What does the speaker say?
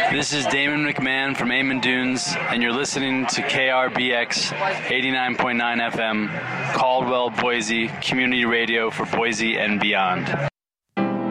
This is Damon McMahon from Amon Dunes, and you're listening to KRBX 89.9 FM, Caldwell, Boise, community radio for Boise and beyond.